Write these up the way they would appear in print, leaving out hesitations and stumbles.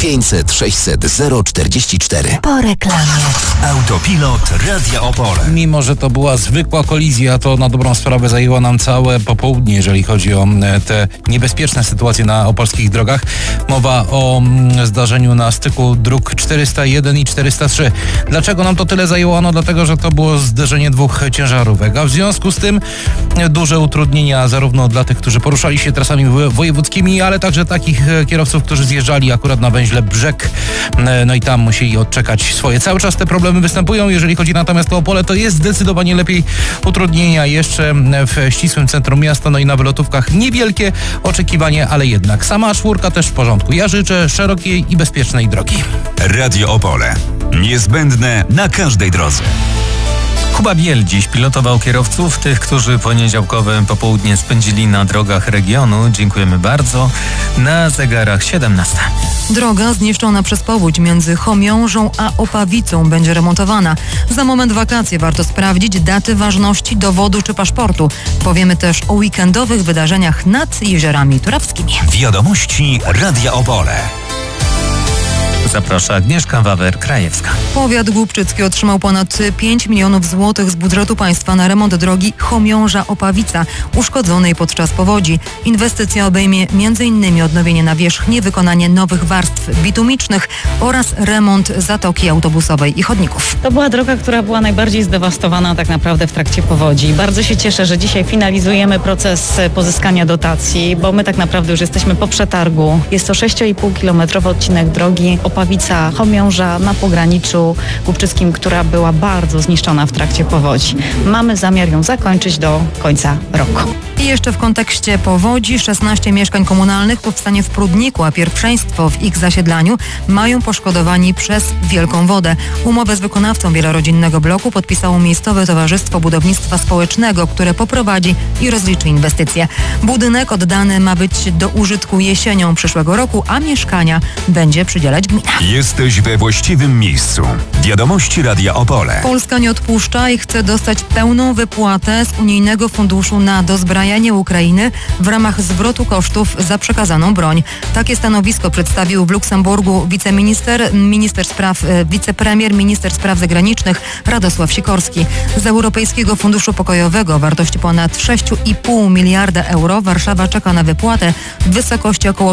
500 600 044. Po reklamie. Autopilot Radia Opole. Mimo że to była zwykła kolizja, to na dobrą sprawę zajęło nam całe popołudnie, jeżeli chodzi o te niebezpieczne sytuacje na opolskich drogach. Mowa o zdarzeniu na styku dróg 401 i 403. Dlaczego nam to tyle zajęło? Ano dlatego, że to było zderzenie dwóch ciężarówek, a w związku z tym duże utrudnienia zarówno dla tych, którzy poruszali się trasami wojewódzkimi, ale także takich kierowców, którzy zjeżdżali akurat na węźle Brzeg, no i tam musieli odczekać swoje. Cały czas te problemy występują. Jeżeli chodzi natomiast o Opole, to jest zdecydowanie lepiej. Utrudnienia jeszcze w ścisłym centrum miasta, no i na wylotówkach niewielkie oczekiwanie, ale jednak. Sama czwórka też w porządku. Ja życzę szerokiej i bezpiecznej drogi. Radio Opole. Niezbędne na każdej drodze. Kuba Biel dziś pilotował kierowców, tych, którzy poniedziałkowe popołudnie spędzili na drogach regionu. Dziękujemy bardzo. Na zegarach 17. Droga zniszczona przez powódź między Chomiążą a Opawicą będzie remontowana. Za moment wakacje warto sprawdzić daty ważności dowodu czy paszportu. Powiemy też o weekendowych wydarzeniach nad jeziorami turawskimi. Wiadomości Radia Opole. Zaprasza Agnieszka Wawer-Krajewska. Powiat głubczycki otrzymał ponad 5 milionów złotych z budżetu państwa na remont drogi Chomiąża-Opawica, uszkodzonej podczas powodzi. Inwestycja obejmie m.in. odnowienie nawierzchni, wykonanie nowych warstw bitumicznych oraz remont zatoki autobusowej i chodników. To była droga, która była najbardziej zdewastowana tak naprawdę w trakcie powodzi. Bardzo się cieszę, że dzisiaj finalizujemy proces pozyskania dotacji, bo my tak naprawdę już jesteśmy po przetargu. Jest to 6,5-kilometrowy odcinek drogi Opawica-Chomiąża na pograniczu głubczyckim, która była bardzo zniszczona w trakcie powodzi. Mamy zamiar ją zakończyć do końca roku. I jeszcze w kontekście powodzi 16 mieszkań komunalnych powstanie w Prudniku, a pierwszeństwo w ich zasiedlaniu mają poszkodowani przez wielką wodę. Umowę z wykonawcą wielorodzinnego bloku podpisało Miejscowe Towarzystwo Budownictwa Społecznego, które poprowadzi i rozliczy inwestycje. Budynek oddany ma być do użytku jesienią przyszłego roku, a mieszkania będzie przydzielać gmina. Jesteś we właściwym miejscu. Wiadomości Radia Opole. Polska nie odpuszcza i chce dostać pełną wypłatę z Unijnego Funduszu na dozbrajanie Ukrainy w ramach zwrotu kosztów za przekazaną broń. Takie stanowisko przedstawił w Luksemburgu wicepremier, minister spraw zagranicznych Radosław Sikorski. Z Europejskiego Funduszu Pokojowego o wartości ponad 6,5 miliarda euro Warszawa czeka na wypłatę w wysokości około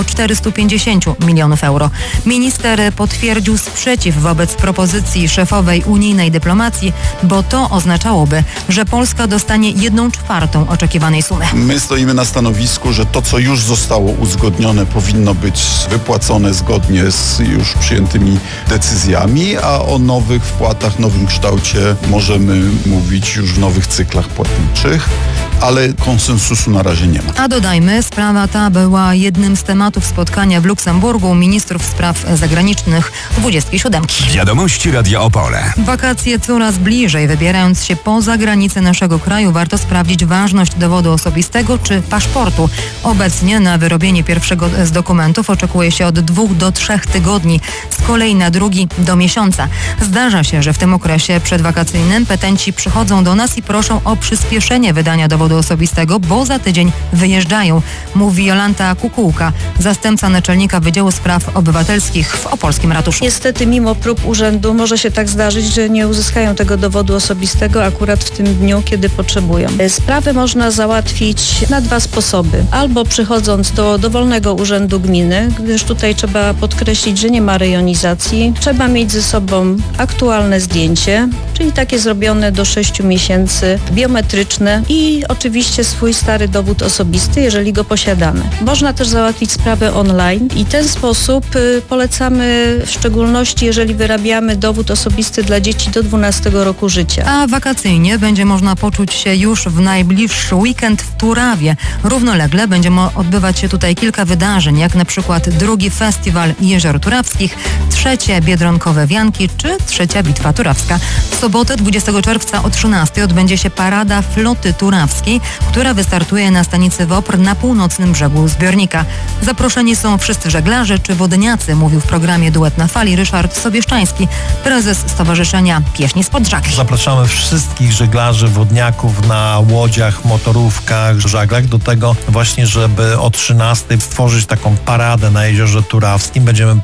450 milionów euro. Minister potwierdził sprzeciw wobec propozycji szefowej unijnej dyplomacji, bo to oznaczałoby, że Polska dostanie 1/4 oczekiwanej sumy. My stoimy na stanowisku, że to, co już zostało uzgodnione, powinno być wypłacone zgodnie z już przyjętymi decyzjami, a o nowych wpłatach, nowym kształcie możemy mówić już w nowych cyklach płatniczych, ale konsensusu na razie nie ma. A dodajmy, sprawa ta była jednym z tematów spotkania w Luksemburgu ministrów spraw zagranicznych 27. Wiadomości Radia Opole. Wakacje coraz bliżej. Wybierając się poza granice naszego kraju, warto sprawdzić ważność dowodu osobistego czy paszportu. Obecnie na wyrobienie pierwszego z dokumentów oczekuje się od 2 do 3 tygodni, z kolei na drugi do miesiąca. Zdarza się, że w tym okresie przedwakacyjnym petenci przychodzą do nas i proszą o przyspieszenie wydania dowodu osobistego, bo za tydzień wyjeżdżają, mówi Jolanta Kukułka, zastępca naczelnika Wydziału Spraw Obywatelskich w opolskim ratuszu. Niestety mimo prób urzędu może się tak zdarzyć, że nie uzyskają tego dowodu osobistego akurat w tym dniu, kiedy potrzebują. Sprawę można załatwić na 2 sposoby. Albo przychodząc do dowolnego urzędu gminy, gdyż tutaj trzeba podkreślić, że nie ma rejonizacji. Trzeba mieć ze sobą aktualne zdjęcie, czyli takie zrobione do 6 miesięcy, biometryczne i oczywiście swój stary dowód osobisty, jeżeli go posiadamy. Można też załatwić sprawę online i ten sposób polecamy w szczególności, jeżeli wyrabiamy dowód osobisty dla dzieci do 12 roku życia. A wakacyjnie będzie można poczuć się już w najbliższy weekend w Turawie. Równolegle będzie odbywać się tutaj kilka wydarzeń, jak na przykład 2. Festiwal Jezior Turawskich, 3. Biedronkowe Wianki czy 3. Bitwa Turawska. W sobotę 20 czerwca o 13 odbędzie się parada floty turawskiej, która wystartuje na stanicy Wopr na północnym brzegu zbiornika. Zaproszeni są wszyscy żeglarze czy wodniacy, mówił w programie Duet na Fali Ryszard Sobieszczański, prezes Stowarzyszenia Pieśni spod żagli. Zapraszamy wszystkich żeglarzy, wodniaków na łodziach, motorówkach, żaglach do tego właśnie, żeby o 13 stworzyć taką paradę na Jeziorze Turawskim. Będziemy